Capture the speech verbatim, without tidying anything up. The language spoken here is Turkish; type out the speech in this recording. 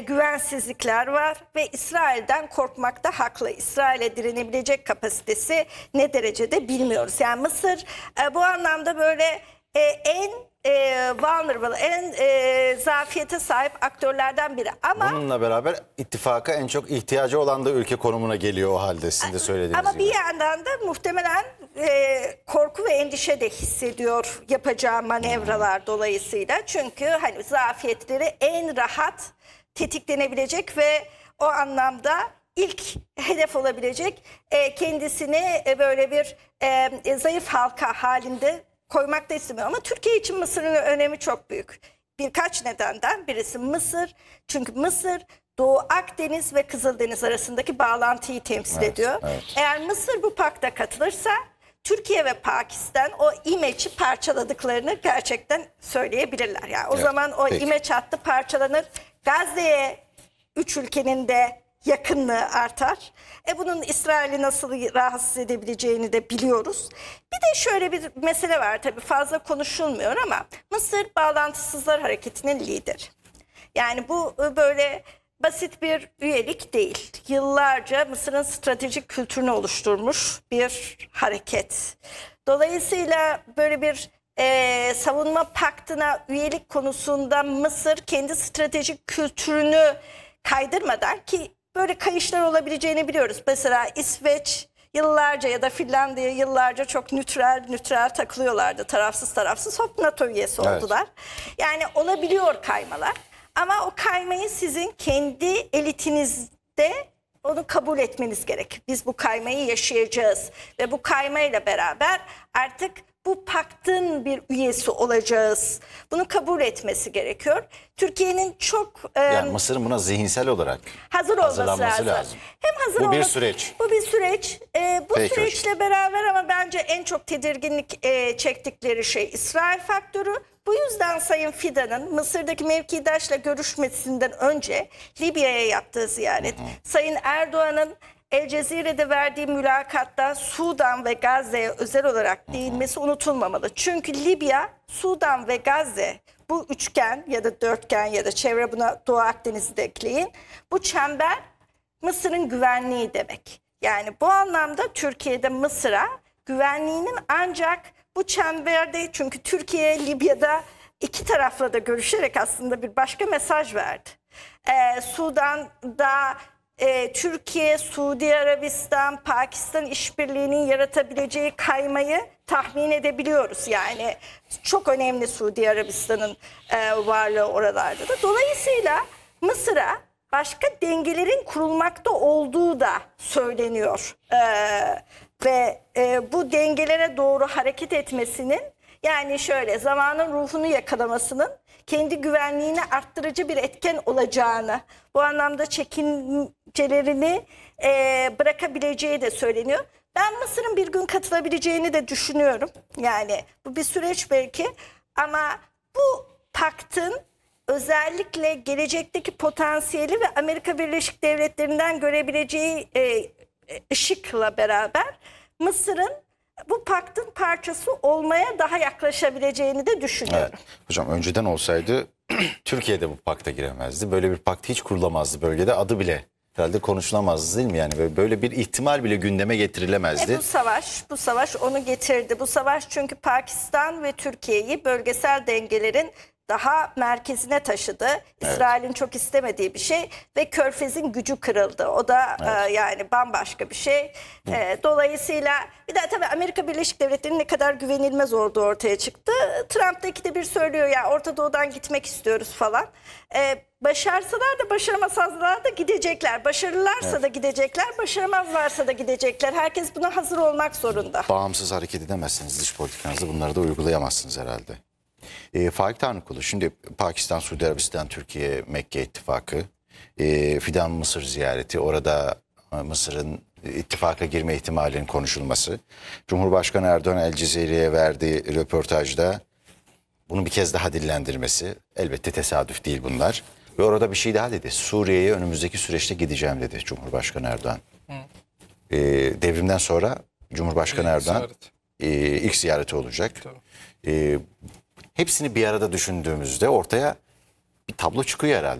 güvensizlikler var ve İsrail'den korkmakta haklı. İsrail'e direnebilecek kapasitesi ne derecede bilmiyoruz. Yani Mısır e, bu anlamda böyle e, en e, vulnerable, en e, zafiyete sahip aktörlerden biri. Ama bununla beraber ittifaka en çok ihtiyacı olan da ülke konumuna geliyor o halde, sizin de söylediğiniz ama gibi. bir yandan da muhtemelen e, korku ve endişe de hissediyor yapacağı manevralar dolayısıyla. Çünkü hani zafiyetleri en rahat tetiklenebilecek ve o anlamda ilk hedef olabilecek e, kendisini e, böyle bir e, zayıf halka halinde koymak da istemiyor. Ama Türkiye için Mısır'ın önemi çok büyük. Birkaç nedenden birisi Mısır. Çünkü Mısır Doğu Akdeniz ve Kızıldeniz arasındaki bağlantıyı temsil Evet, ediyor. evet. Eğer Mısır bu pakta katılırsa Türkiye ve Pakistan o imeçi parçaladıklarını gerçekten söyleyebilirler. Yani o Evet, zaman o peki. imeç hattı parçalanır. Gazze'ye üç ülkenin de yakınlığı artar. E bunun İsrail'i nasıl rahatsız edebileceğini de biliyoruz. Bir de şöyle bir mesele var, tabii fazla konuşulmuyor ama Mısır Bağlantısızlar Hareketi'nin lideri. Yani bu böyle basit bir üyelik değil. Yıllarca Mısır'ın stratejik kültürünü oluşturmuş bir hareket. Dolayısıyla böyle bir e, savunma paktına üyelik konusunda Mısır kendi stratejik kültürünü kaydırmadan, ki böyle kayışlar olabileceğini biliyoruz. Mesela İsveç yıllarca ya da Finlandiya yıllarca çok nötral nötral takılıyorlardı. Tarafsız tarafsız hop NATO üyesi Evet. oldular. Yani olabiliyor kaymalar. Ama o kaymayı sizin kendi elitinizde onu kabul etmeniz gerek. Biz bu kaymayı yaşayacağız ve bu kaymayla beraber artık bu paktın bir üyesi olacağız. Bunu kabul etmesi gerekiyor. Türkiye'nin çok e, Yani Mısır'ın buna zihinsel olarak hazır olması hazırlanması lazım. lazım. Hem hazır Bu bir olması- süreç. Bu bir süreç. E, bu Peki süreçle beraber ama bence en çok tedirginlik e, çektikleri şey İsrail faktörü. Bu yüzden Sayın Fidan'ın Mısır'daki mevkidaşla görüşmesinden önce Libya'ya yaptığı ziyaret, hı hı. Sayın Erdoğan'ın El Cezire'de verdiği mülakatta Sudan ve Gazze'ye özel olarak değinmesi unutulmamalı. Çünkü Libya, Sudan ve Gazze, bu üçgen ya da dörtgen ya da çevre, buna Doğu Akdeniz'i de ekleyin. Bu çember Mısır'ın güvenliği demek. Yani bu anlamda Türkiye'de Mısır'a güvenliğinin ancak bu çemberde, çünkü Türkiye Libya'da iki tarafla da görüşerek aslında bir başka mesaj verdi. Ee, Sudan'da e, Türkiye, Suudi Arabistan, Pakistan işbirliğinin yaratabileceği kaymayı tahmin edebiliyoruz. Yani çok önemli Suudi Arabistan'ın e, varlığı oralarda da. Dolayısıyla Mısır'a başka dengelerin kurulmakta olduğu da söyleniyor. Ee, ve e, bu dengelere doğru hareket etmesinin, yani şöyle zamanın ruhunu yakalamasının kendi güvenliğini arttırıcı bir etken olacağını, bu anlamda çekincelerini e, bırakabileceği de söyleniyor. Ben Mısır'ın bir gün katılabileceğini de düşünüyorum. Yani bu bir süreç belki ama bu paktın özellikle gelecekteki potansiyeli ve Amerika Birleşik Devletleri'nden görebileceği e, ışıkla beraber Mısır'ın bu paktın parçası olmaya daha yaklaşabileceğini de düşünüyorum. Evet. Hocam önceden olsaydı Türkiye'de bu pakta giremezdi. Böyle bir pakt hiç kurulamazdı bölgede. Adı bile herhalde konuşulamazdı, değil mi? Yani böyle bir ihtimal bile gündeme getirilemezdi. E bu savaş, bu savaş onu getirdi. Bu savaş çünkü Pakistan ve Türkiye'yi bölgesel dengelerin daha merkezine taşıdı. Evet. İsrail'in çok istemediği bir şey ve Körfez'in gücü kırıldı. O da evet. e, yani bambaşka bir şey. E, dolayısıyla bir de tabii Amerika Birleşik Devletleri'nin ne kadar güvenilmez olduğu ortaya çıktı. Trump da ikide bir söylüyor ya Orta Doğu'dan gitmek istiyoruz falan. E, başarsalar da başaramazlar da gidecekler. Başarırlarsa evet. da gidecekler, başaramazlarsa da gidecekler. Herkes buna hazır olmak zorunda. Bağımsız hareket edemezsiniz dış politikanızda, bunları da uygulayamazsınız herhalde. E, Faik Tanrıkulu, şimdi Pakistan, Suudi Arabistan, Türkiye, Mekke ittifakı, e, Fidan Mısır ziyareti, orada Mısır'ın ittifaka girme ihtimalinin konuşulması, Cumhurbaşkanı Erdoğan El Cezire'ye verdiği röportajda bunu bir kez daha dillendirmesi, elbette tesadüf değil bunlar. Ve orada bir şey daha dedi, Suriye'ye önümüzdeki süreçte gideceğim dedi Cumhurbaşkanı Erdoğan. E, devrimden sonra Cumhurbaşkanı İlk Erdoğan ziyaret. e, ilk ziyareti olacak. E, hepsini bir arada düşündüğümüzde ortaya bir tablo çıkıyor herhalde.